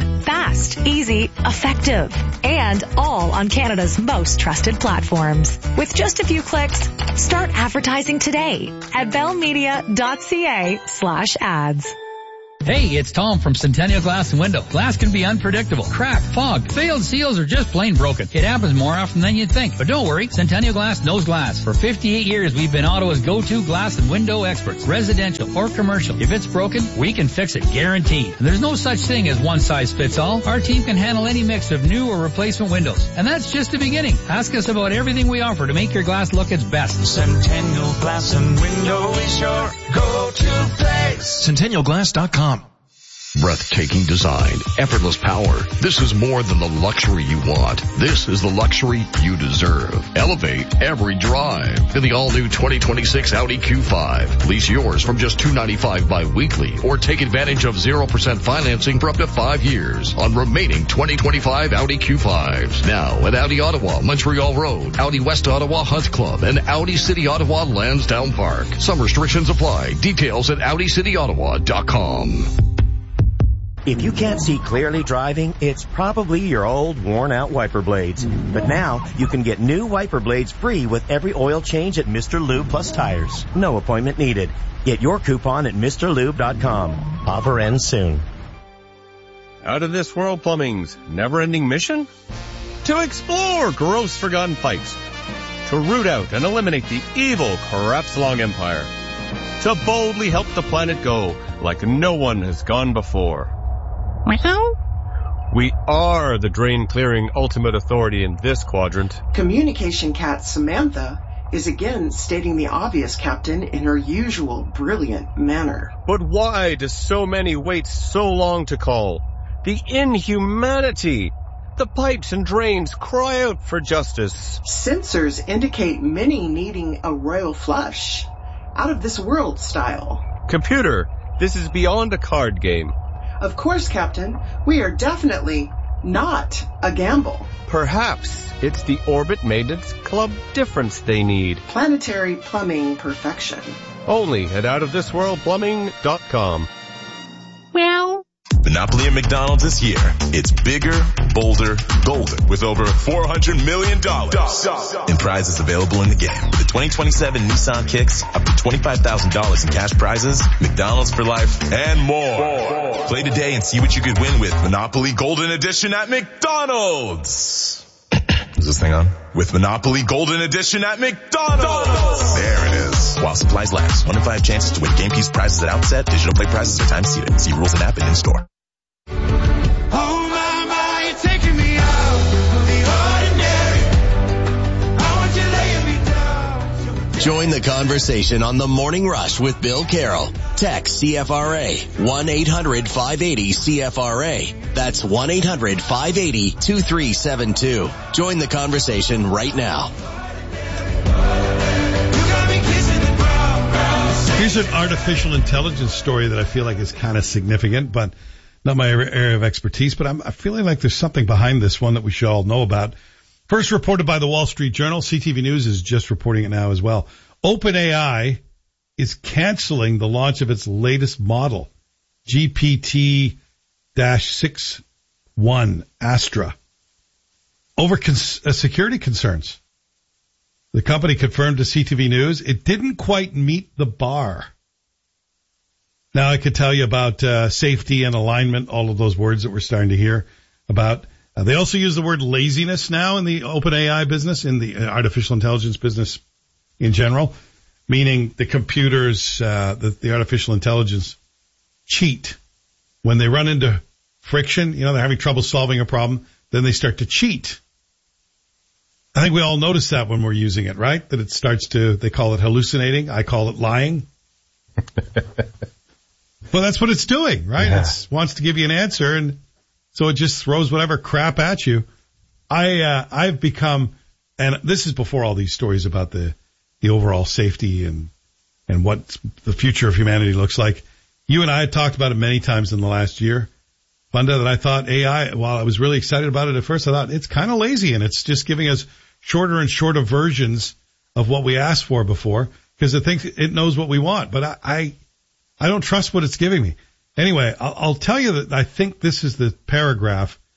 fast, easy, effective, and all on Canada's most trusted platforms. With just a few clicks, start advertising today at bellmedia.ca/ads. Hey, it's Tom from Centennial Glass and Window. Glass can be unpredictable. Cracked, fogged, failed seals, or just plain broken. It happens more often than you'd think. But don't worry, Centennial Glass knows glass. For 58 years, we've been Ottawa's go-to glass and window experts, residential or commercial. If it's broken, we can fix it, guaranteed. And there's no such thing as one size fits all. Our team can handle any mix of new or replacement windows. And that's just the beginning. Ask us about everything we offer to make your glass look its best. Centennial Glass and Window is your go-to place. CentennialGlass.com. Breathtaking design, effortless power. This is more than the luxury you want. This is the luxury you deserve. Elevate every drive in the all-new 2026 Audi Q5. Lease yours from just $295 bi-weekly or take advantage of 0% financing for up to 5 years on remaining 2025 Audi Q5s. Now at Audi Ottawa, Montreal Road, Audi West Ottawa Hunt Club, and Audi City Ottawa Lansdowne Park. Some restrictions apply. Details at AudiCityOttawa.com. If you can't see clearly driving, it's probably your old worn-out wiper blades. But now, you can get new wiper blades free with every oil change at Mr. Lube Plus Tires. No appointment needed. Get your coupon at MrLube.com. Offer ends soon. Out of This World Plumbing's never-ending mission? To explore gross forgotten pipes. To root out and eliminate the evil Crapslong Empire. To boldly help the planet go like no one has gone before. We are the drain-clearing ultimate authority in this quadrant. Communication cat Samantha is again stating the obvious, Captain, in her usual brilliant manner. But why do so many wait so long to call? The inhumanity! The pipes and drains cry out for justice. Sensors indicate many needing a royal flush. Out of this world style. Computer, this is beyond a card game. Of course, Captain. We are definitely not a gamble. Perhaps it's the Orbit Maintenance Club difference they need. Planetary plumbing perfection. Only at outofthisworldplumbing.com. Well, Monopoly at McDonald's this year. It's bigger, bolder, golden with over $400 million in prizes available in the game. With the 2027 Nissan Kicks, up to $25,000 in cash prizes, McDonald's for life, and more. Play today and see what you could win with Monopoly Golden Edition at McDonald's. Is this thing on? With Monopoly Golden Edition at McDonald's. There it is. While supplies last. 1 in 5 chances to win game piece prizes at outset. Digital play prizes are time seated. See rules and app and in store. Oh my, you're taking me out of the ordinary. I want you laying me down. Join the conversation on The Morning Rush with Bill Carroll. Text CFRA 1-800-580-CFRA. That's 1-800-580-2372. Join the conversation right now. Here's an artificial intelligence story that I feel like is kind of significant, but not my area of expertise. But I'm feeling like there's something behind this one that we should all know about. First reported by the Wall Street Journal. CTV News is just reporting it now as well. OpenAI is canceling the launch of its latest model, GPT-6.1 Astra, over security concerns. The company confirmed to CTV News it didn't quite meet the bar. Now I could tell you about safety and alignment, all of those words that we're starting to hear about. They also use the word laziness now in the OpenAI business, in the artificial intelligence business in general, meaning the computers, the artificial intelligence cheat. When they run into friction, they're having trouble solving a problem, then they start to cheat. I think we all notice that when we're using it, right? That it starts to, they call it hallucinating. I call it lying. Well, that's what it's doing, right? Yeah. It wants to give you an answer, and so it just throws whatever crap at you. I've become, and this is before all these stories about the overall safety and what the future of humanity looks like. You and I had talked about it many times in the last year, Funda, that I thought AI, while I was really excited about it at first, I thought it's kind of lazy and it's just giving us shorter and shorter versions of what we asked for before because it thinks it knows what we want. But I don't trust what it's giving me. Anyway, I'll tell you that I think this is the paragraph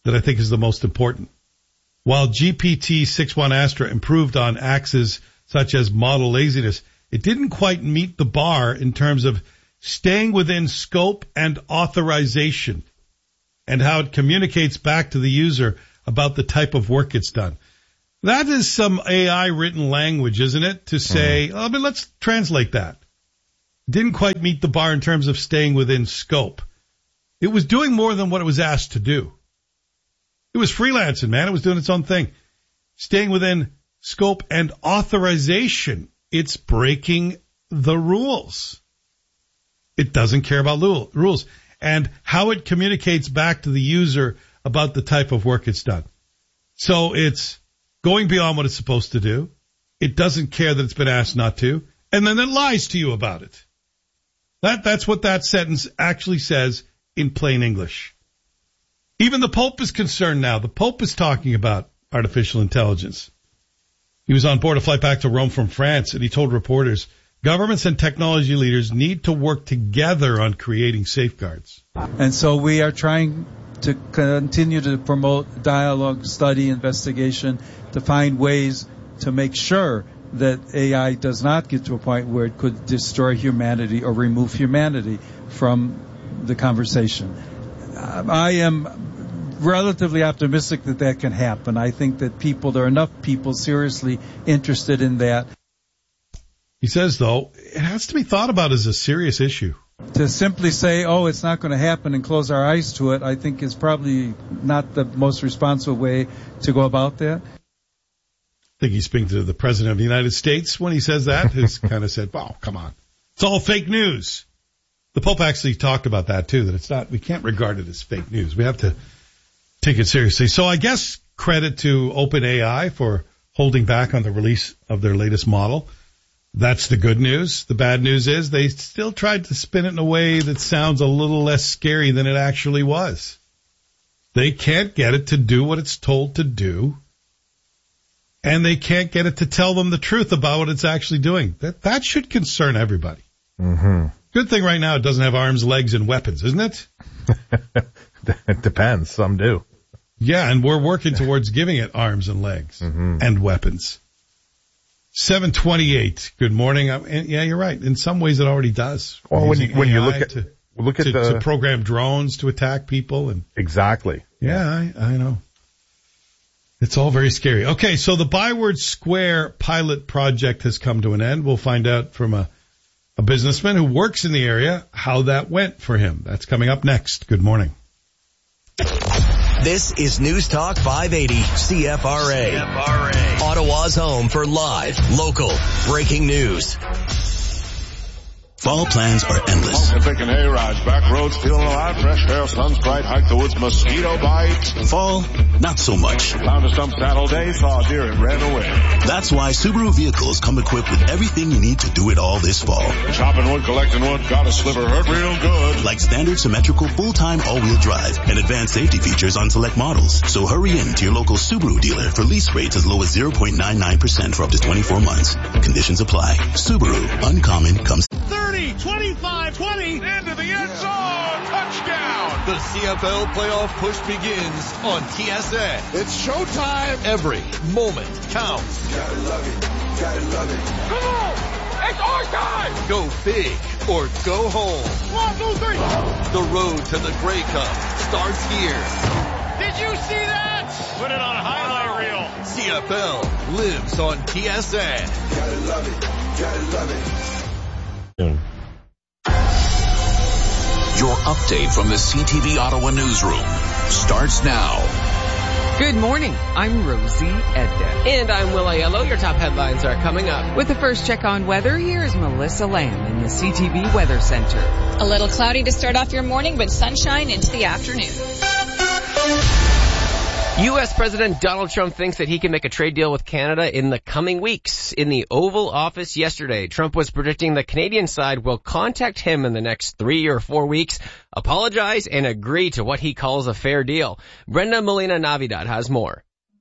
that I think is the most important. While GPT-6.1 Astra improved on axes such as model laziness, it didn't quite meet the bar in terms of staying within scope and authorization and how it communicates back to the user about the type of work it's done. That is some AI written language, isn't it? To say, but let's translate that. Didn't quite meet the bar in terms of staying within scope. It was doing more than what it was asked to do. It was freelancing, man. It was doing its own thing. Staying within scope and authorization. It's breaking the rules. It doesn't care about rules. And how it communicates back to the user about the type of work it's done. So it's going beyond what it's supposed to do. It doesn't care that it's been asked not to. And then it lies to you about it. That's what that sentence actually says in plain English. Even the Pope is concerned now. The Pope is talking about artificial intelligence. He was on board a flight back to Rome from France, and he told reporters, governments and technology leaders need to work together on creating safeguards. And so we are trying to continue to promote dialogue, study, investigation, to find ways to make sure that AI does not get to a point where it could destroy humanity or remove humanity from the conversation. I am relatively optimistic that can happen. I think that there are enough people seriously interested in that. He says, though, it has to be thought about as a serious issue. To simply say, it's not going to happen and close our eyes to it, I think is probably not the most responsible way to go about that. I think he's speaking to the President of the United States when he says that, who's kind of said, come on. It's all fake news. The Pope actually talked about that, too, that we can't regard it as fake news. We have to take it seriously. So I guess credit to OpenAI for holding back on the release of their latest model. That's the good news. The bad news is they still tried to spin it in a way that sounds a little less scary than it actually was. They can't get it to do what it's told to do, and they can't get it to tell them the truth about what it's actually doing. That should concern everybody. Mm-hmm. Good thing right now it doesn't have arms, legs, and weapons, isn't it? It depends. Some do. Yeah, and we're working towards giving it arms and legs and weapons. 7:28. Good morning. Yeah, you're right. In some ways, it already does. Well, when you look at to program drones to attack people and exactly. Yeah, I know. It's all very scary. Okay, so the Byward Square pilot project has come to an end. We'll find out from a businessman who works in the area how that went for him. That's coming up next. Good morning. This is News Talk 580 CFRA. Ottawa's home for live, local, breaking news. Fall plans are endless. Picking hay rides, back roads, feeling alive, fresh air, sun's bright, hike the woods, mosquito bites. Fall, not so much. Found a stump saddle day, saw a deer and ran away. That's why Subaru vehicles come equipped with everything you need to do it all this fall. Chopping wood, collecting wood, got a sliver, hurt real good. Like standard symmetrical full-time all-wheel drive and advanced safety features on select models. So hurry in to your local Subaru dealer for lease rates as low as 0.99% for up to 24 months. Conditions apply. Subaru, uncommon comes. 30, 25, 20, into the end zone, touchdown. The CFL playoff push begins on TSN. It's showtime. Every moment counts. Gotta love it, gotta love it. Come on, it's our time. Go big or go home. 1, 2, 3. The road to the Grey Cup starts here. Did you see that? Put it on a highlight reel. CFL lives on TSN. Gotta love it, gotta love it. Your update from the CTV Ottawa newsroom starts now. Good morning. I'm Rosie Edda. And I'm Will Aiello. Your top headlines are coming up. With the first check on weather, here's Melissa Lamb in the CTV Weather Center. A little cloudy to start off your morning, but sunshine into the afternoon. U.S. President Donald Trump thinks that he can make a trade deal with Canada in the coming weeks. In the Oval Office yesterday, Trump was predicting the Canadian side will contact him in the next 3 or 4 weeks, apologize, and agree to what he calls a fair deal. Brenda Molina-Navidad has more.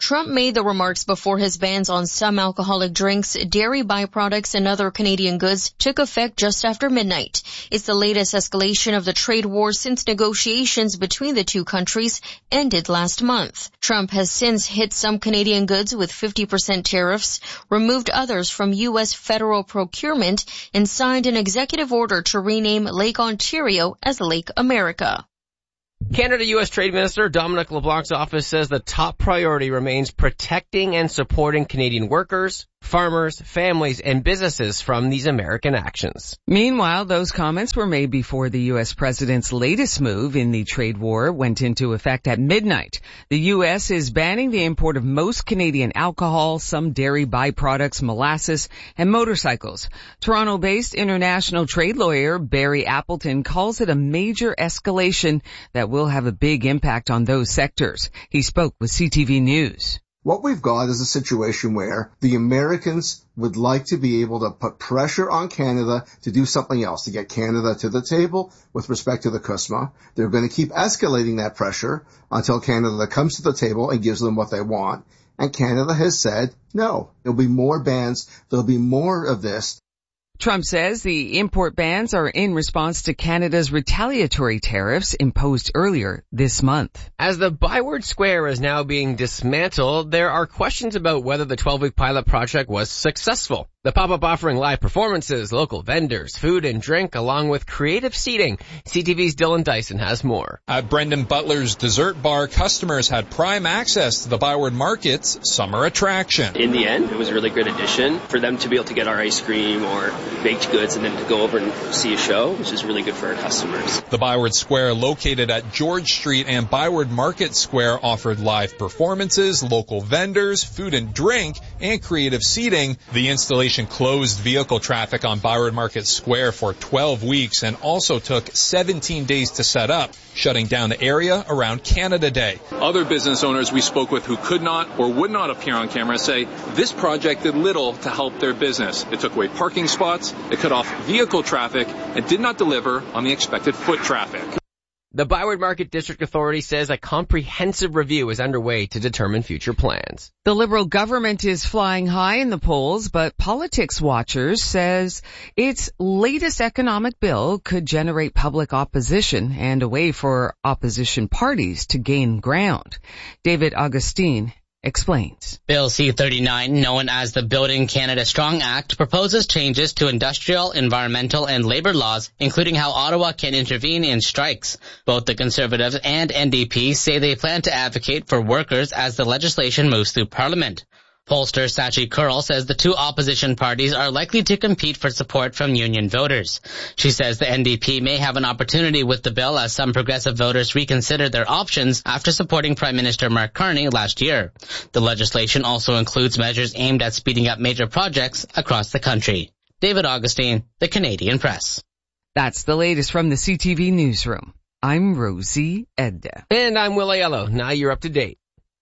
Trump made the remarks before his bans on some alcoholic drinks, dairy byproducts, and other Canadian goods took effect just after midnight. It's the latest escalation of the trade war since negotiations between the two countries ended last month. Trump has since hit some Canadian goods with 50% tariffs, removed others from U.S. federal procurement, and signed an executive order to rename Lake Ontario as Lake America. Canada-U.S. Trade Minister Dominic LeBlanc's office says the top priority remains protecting and supporting Canadian workers, farmers, families, and businesses from these American actions. Meanwhile, those comments were made before the U.S. president's latest move in the trade war went into effect at midnight. The U.S. is banning the import of most Canadian alcohol, some dairy byproducts, molasses, and motorcycles. Toronto-based international trade lawyer Barry Appleton calls it a major escalation that will have a big impact on those sectors. He spoke with CTV News. What we've got is a situation where the Americans would like to be able to put pressure on Canada to do something else, to get Canada to the table with respect to the CUSMA. They're going to keep escalating that pressure until Canada comes to the table and gives them what they want. And Canada has said, no, there'll be more bans. There'll be more of this. Trump says the import bans are in response to Canada's retaliatory tariffs imposed earlier this month. As the Byward Square is now being dismantled, there are questions about whether the 12-week pilot project was successful. The pop-up offering live performances, local vendors, food and drink, along with creative seating. CTV's Dylan Dyson has more. At Brendan Butler's dessert bar, customers had prime access to the Byward Market's summer attraction. In the end, it was a really good addition for them to be able to get our ice cream or baked goods and then to go over and see a show, which is really good for our customers. The Byward Square, located at George Street and Byward Market Square, offered live performances, local vendors, food and drink, and creative seating. The installation closed vehicle traffic on Byward Market Square for 12 weeks and also took 17 days to set up, shutting down the area around Canada Day. Other business owners we spoke with who could not or would not appear on camera say this project did little to help their business. It took away parking spots, it cut off vehicle traffic, and did not deliver on the expected foot traffic. The Byward Market District Authority says a comprehensive review is underway to determine future plans. The Liberal government is flying high in the polls, but Politics Watchers says its latest economic bill could generate public opposition and a way for opposition parties to gain ground. David Augustine explains. Bill C-39, known as the Building Canada Strong Act, proposes changes to industrial, environmental, and labor laws, including how Ottawa can intervene in strikes. Both the Conservatives and NDP say they plan to advocate for workers as the legislation moves through Parliament. Pollster Sachi Kurl says the two opposition parties are likely to compete for support from union voters. She says the NDP may have an opportunity with the bill as some progressive voters reconsider their options after supporting Prime Minister Mark Carney last year. The legislation also includes measures aimed at speeding up major projects across the country. David Augustine, The Canadian Press. That's the latest from the CTV Newsroom. I'm Rosie Edda. And I'm Will Aiello. Now you're up to date.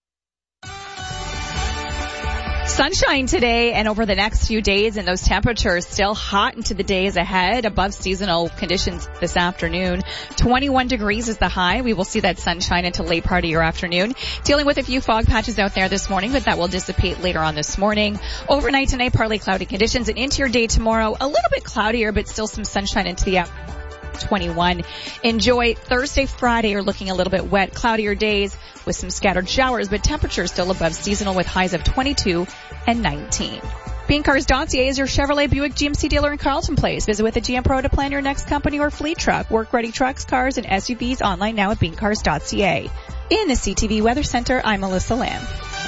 Sunshine today and over the next few days, and those temperatures still hot into the days ahead, above seasonal conditions this afternoon. 21 degrees is the high. We will see that sunshine until late part of your afternoon. Dealing with a few fog patches out there this morning, but that will dissipate later on this morning. Overnight tonight, partly cloudy conditions, and into your day tomorrow, a little bit cloudier, but still some sunshine into the afternoon. 21. Enjoy Thursday, Friday. You're looking a little bit wet, cloudier days with some scattered showers, but temperatures still above seasonal with highs of 22 and 19. BeanCars.ca is your Chevrolet Buick GMC dealer in Carleton Place. Visit with a GM Pro to plan your next company or fleet truck. Work-ready trucks, cars, and SUVs online now at BeanCars.ca. In the CTV Weather Center, I'm Melissa Lamb.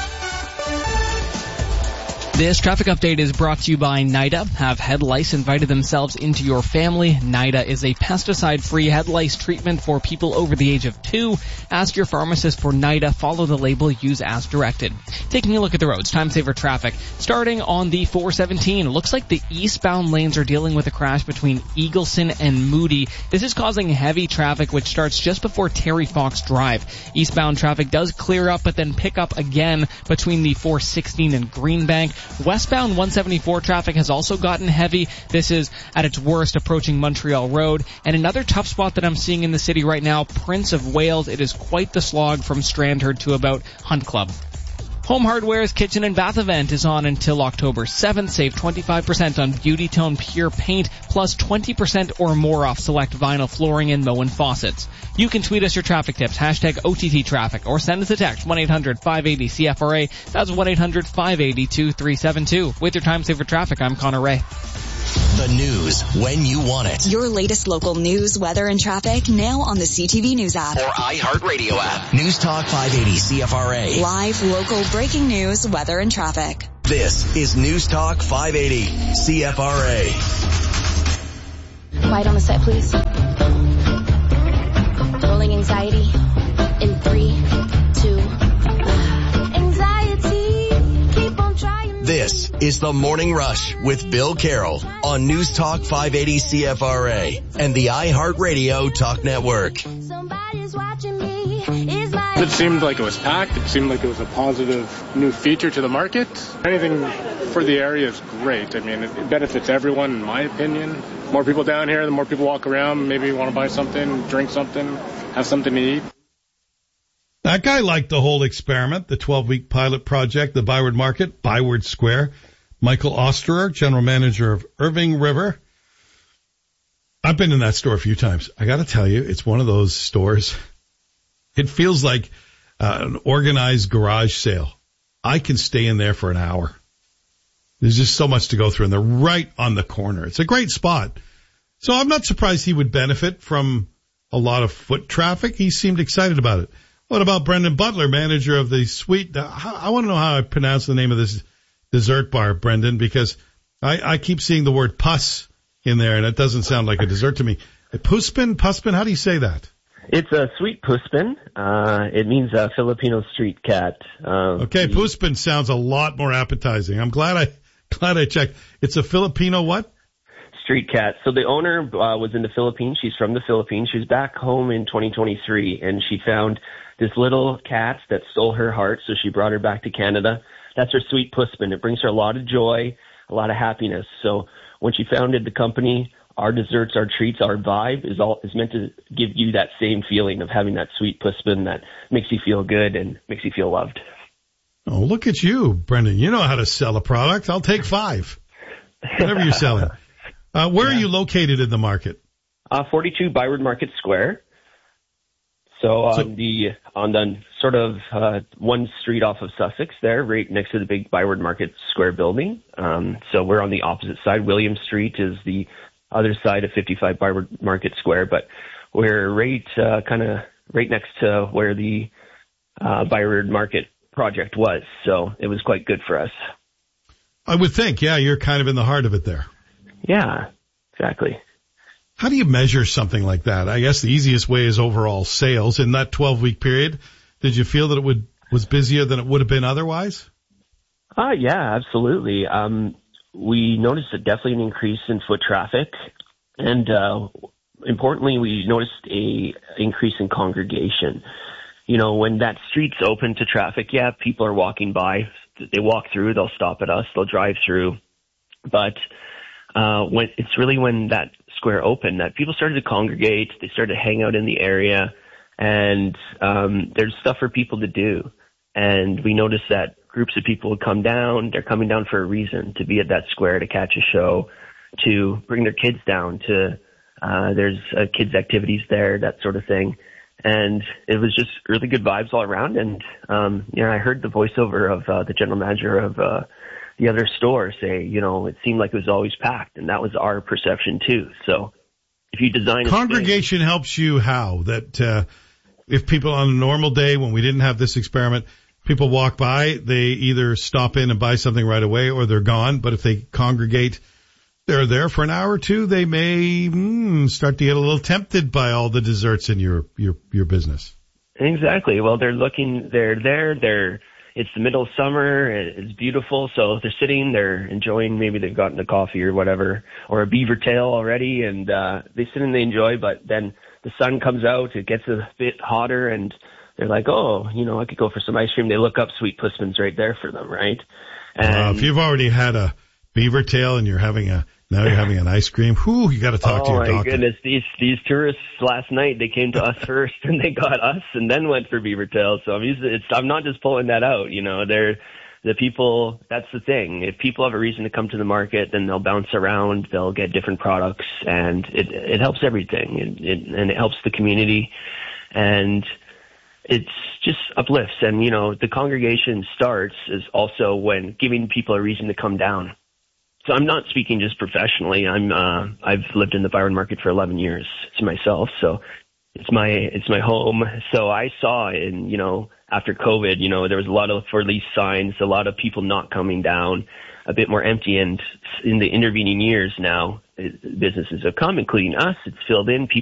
This traffic update is brought to you by NIDA. Have head lice invited themselves into your family? NIDA is a pesticide-free head lice treatment for people over the age of 2. Ask your pharmacist for NIDA. Follow the label. Use as directed. Taking a look at the roads. Time saver traffic. Starting on the 417. Looks like the eastbound lanes are dealing with a crash between Eagleson and Moody. This is causing heavy traffic, which starts just before Terry Fox Drive. Eastbound traffic does clear up, but then pick up again between the 416 and Greenbank. Westbound 174 traffic has also gotten heavy. This is at its worst approaching Montreal Road. And another tough spot that I'm seeing in the city right now, Prince of Wales. It is quite the slog from Strandherd to about Hunt Club. Home Hardware's Kitchen and Bath event is on until October 7th. Save 25% on Beauty Tone Pure Paint, plus 20% or more off select vinyl flooring and Moen faucets. You can tweet us your traffic tips, hashtag OTT traffic, or send us a text, 1-800-580-CFRA. That's 1-800-582-372. With your time saver traffic, I'm Connor Ray. The news when you want it. Your latest local news, weather, and traffic now on the CTV News app. Or iHeartRadio app. News Talk 580 CFRA. Live, local, breaking news, weather, and traffic. This is News Talk 580 CFRA. Quiet on the set, please. Rolling anxiety in 3, 2, 1. Anxiety, keep on trying. This is The Morning Rush with Bill Carroll on News Talk 580 CFRA and the iHeartRadio Talk Network. Somebody's watching me. It seemed like it was packed. It seemed like it was a positive new feature to the market. Anything for the area is great. I mean, it benefits everyone, in my opinion. More people down here, the more people walk around, maybe want to buy something, drink something, have something to eat. That guy liked the whole experiment, the 12-week pilot project, the Byward Market, Byward Square. Michael Osterer, general manager of Irving River. I've been in that store a few times. I got to tell you, it's one of those stores. It feels like an organized garage sale. I can stay in there for an hour. There's just so much to go through, and they're right on the corner. It's a great spot. So I'm not surprised he would benefit from a lot of foot traffic. He seemed excited about it. What about Brendan Butler, manager of the Sweet? I want to know how I pronounce the name of this dessert bar, Brendan, because I keep seeing the word pus in there, and it doesn't sound like a dessert to me. Puspin, how do you say that? It's a sweet puspin. It means a Filipino street cat. Okay, puspin sounds a lot more appetizing. I'm glad I checked. It's a Filipino what? Street cat. So the owner was in the Philippines. She's from the Philippines. She was back home in 2023, and she found this little cat that stole her heart, so she brought her back to Canada. That's her sweet puspin. It brings her a lot of joy, a lot of happiness. So when she founded the company, our desserts, our treats, our vibe is meant to give you that same feeling of having that sweet puspin that makes you feel good and makes you feel loved. Oh, look at you, Brendan. You know how to sell a product. I'll take 5. Whatever you're selling. Where are you located in the market? 42 Byward Market Square. So on the sort of one street off of Sussex there, right next to the big Byward Market Square building. So we're on the opposite side. William Street is the other side of 55 Byward Market Square, but we're right next to where the Byward Market project was. So it was quite good for us. I would think, yeah, you're kind of in the heart of it there. Yeah, exactly. How do you measure something like that? I guess the easiest way is overall sales. In that 12-week period, did you feel that it was busier than it would have been otherwise? Yeah, absolutely. We noticed definitely an increase in foot traffic, and importantly, we noticed a increase in congregation. You know, when that street's open to traffic, yeah, people are walking by. They walk through, they'll stop at us, they'll drive through. But when that square opened that people started to congregate, they started to hang out in the area, and there's stuff for people to do. And we noticed that groups of people would come down. They're coming down for a reason, to be at that square, to catch a show, to bring their kids down, to there's kids' activities there, that sort of thing. And it was just really good vibes all around. And, I heard the voiceover of the general manager of the other store say, it seemed like it was always packed. And that was our perception too. So if you design congregation helps you how? That if people on a normal day when we didn't have this experiment, people walk by, they either stop in and buy something right away or they're gone. But if they congregate, they're there for an hour or two, they may start to get a little tempted by all the desserts in your business. Exactly. Well, they're there, it's the middle of summer, it's beautiful, so they're sitting, they're enjoying, maybe they've gotten a coffee or whatever, or a beaver tail already, and they sit and they enjoy, but then the sun comes out, it gets a bit hotter, and they're like, I could go for some ice cream. They look up Sweet Puspin's right there for them, right? And if you've already had a beaver tail and you're having a Now you're having an ice cream. Whew, you got to talk to your doctor. Oh my goodness, these tourists last night, they came to us first and they got us and then went for beaver tails. So I'm not just pulling that out, you know, the people, that's the thing. If people have a reason to come to the market, then they'll bounce around, they'll get different products, and it helps everything. And it helps the community, and it's just uplifts. And, you know, the congregation starts is also when giving people a reason to come down. So I'm not speaking just professionally. I've lived in the Byron market for 11 years to myself. So it's my home. So I saw in, you know, after COVID, you know, there was a lot of for lease signs, a lot of people not coming down, a bit more empty. And in the intervening years now, businesses have come, including us. It's filled in. People